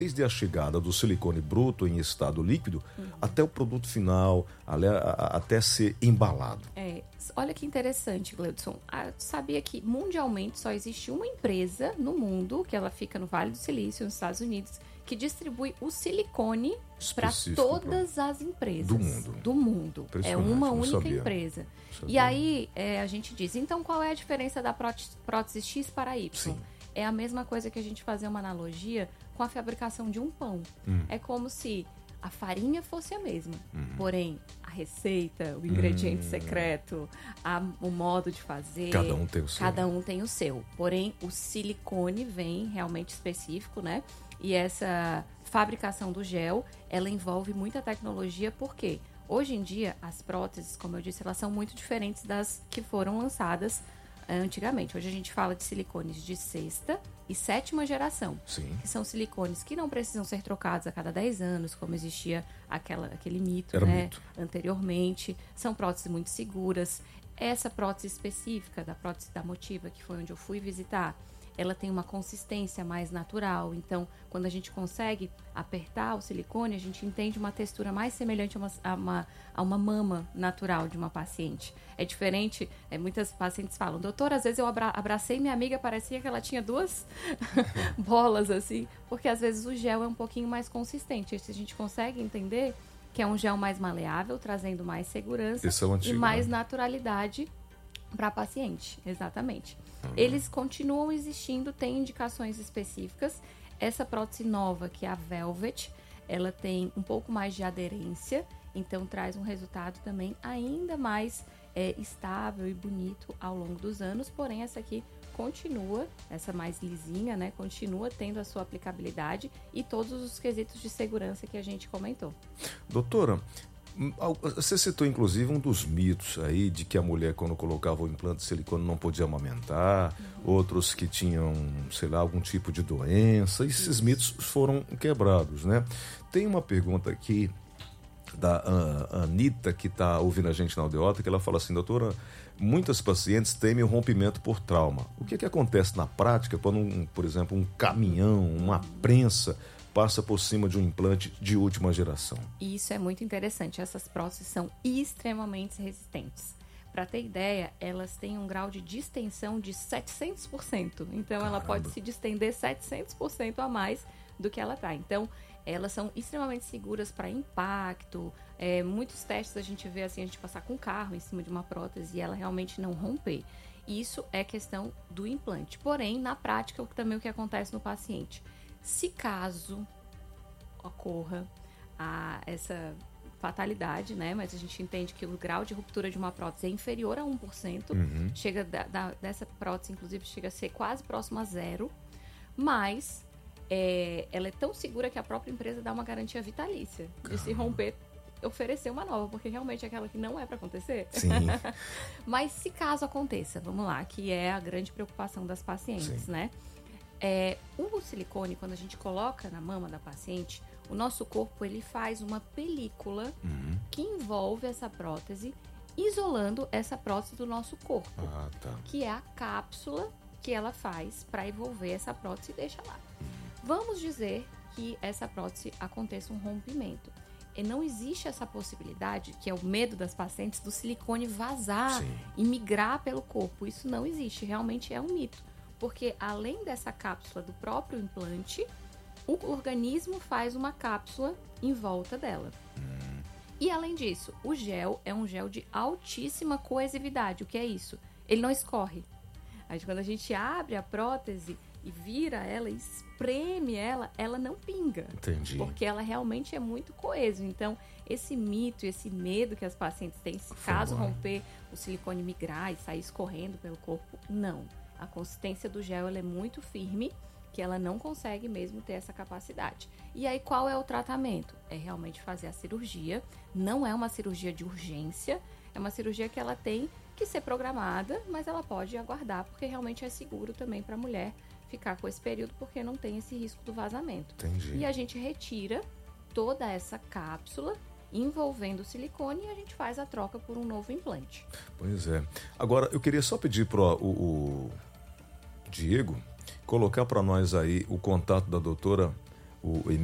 desde a chegada do silicone bruto em estado líquido até o produto final, até ser embalado. Olha que interessante, Gleudson. Sabia que mundialmente só existe uma empresa no mundo, que ela fica no Vale do Silício, nos Estados Unidos, que distribui o silicone para todas as empresas do mundo. É uma única empresa. E aí a gente diz, então qual é a diferença da prótese X para Y? Sim. É a mesma coisa que a gente fazer uma analogia com a fabricação de um pão. É como se a farinha fosse a mesma, porém a receita, o ingrediente secreto, o modo de fazer, cada um tem o seu. Porém, o silicone vem realmente específico, né? E essa fabricação do gel, ela envolve muita tecnologia, porque hoje em dia as próteses, como eu disse, elas são muito diferentes das que foram lançadas antigamente. Hoje a gente fala de silicones de 6ª e 7ª geração. Sim. Que são silicones que não precisam ser trocados a cada 10 anos, como existia aquele mito, anteriormente. São próteses muito seguras. Essa prótese específica, da prótese da Motiva, que foi onde eu fui visitar, ela tem uma consistência mais natural. Então, quando a gente consegue apertar o silicone, a gente entende uma textura mais semelhante a uma mama natural de uma paciente. É diferente, muitas pacientes falam, doutor, às vezes eu abracei minha amiga, parecia que ela tinha 2 bolas, assim, porque às vezes o gel é um pouquinho mais consistente. Se a gente consegue entender que é um gel mais maleável, trazendo mais segurança e mais naturalidade para a paciente, exatamente. Eles continuam existindo, têm indicações específicas. Essa prótese nova, que é a Velvet, ela tem um pouco mais de aderência, então traz um resultado também ainda mais estável e bonito ao longo dos anos. Porém, essa aqui continua, essa mais lisinha, né? Continua tendo a sua aplicabilidade e todos os quesitos de segurança que a gente comentou. Doutora, você citou inclusive um dos mitos aí de que a mulher, quando colocava o implante de silicone, não podia amamentar, outros que tinham, sei lá, algum tipo de doença. Esses mitos foram quebrados, né? Tem uma pergunta aqui da Anitta, que está ouvindo a gente na Aldeota, que ela fala assim, doutora, muitas pacientes temem o rompimento por trauma. O que acontece na prática quando, por exemplo, um caminhão, uma prensa passa por cima de um implante de última geração? Isso é muito interessante. Essas próteses são extremamente resistentes. Para ter ideia, elas têm um grau de distensão de 700%. Então, Caramba. Ela pode se distender 700% a mais do que ela está. Então, elas são extremamente seguras para impacto. Muitos testes a gente vê assim, a gente passar com um carro em cima de uma prótese e ela realmente não romper. Isso é questão do implante. Porém, na prática, também o que acontece no paciente? Se caso ocorra essa fatalidade, né? Mas a gente entende que o grau de ruptura de uma prótese é inferior a 1%. Chega dessa prótese, inclusive, chega a ser quase próximo a 0%. Mas ela é tão segura que a própria empresa dá uma garantia vitalícia de se romper, oferecer uma nova, porque realmente é aquela que não é para acontecer. Sim. Mas se caso aconteça, vamos lá, que é a grande preocupação das pacientes, Sim. né? O silicone, quando a gente coloca na mama da paciente, o nosso corpo ele faz uma película que envolve essa prótese, isolando essa prótese do nosso corpo, que é a cápsula que ela faz para envolver essa prótese e deixa lá. Vamos dizer que essa prótese aconteça um rompimento. E não existe essa possibilidade, que é o medo das pacientes, do silicone vazar e migrar pelo corpo. Isso não existe, realmente é um mito. Porque além dessa cápsula do próprio implante, o organismo faz uma cápsula em volta dela. E além disso, o gel é um gel de altíssima coesividade. O que é isso? Ele não escorre. Aí, quando a gente abre a prótese e vira ela, espreme ela, ela não pinga. Entendi. Porque ela realmente é muito coeso. Então, esse mito, esse medo que as pacientes têm, se caso romper, o silicone migrar e sair escorrendo pelo corpo, não. A consistência do gel ela é muito firme, que ela não consegue mesmo ter essa capacidade. E aí, qual é o tratamento? É realmente fazer a cirurgia. Não é uma cirurgia de urgência, é uma cirurgia que ela tem que ser programada, mas ela pode aguardar, porque realmente é seguro também para a mulher ficar com esse período, porque não tem esse risco do vazamento. Entendi. E a gente retira toda essa cápsula envolvendo o silicone e a gente faz a troca por um novo implante. Pois é. Agora, eu queria só pedir para o Diego colocar para nós aí o contato da doutora o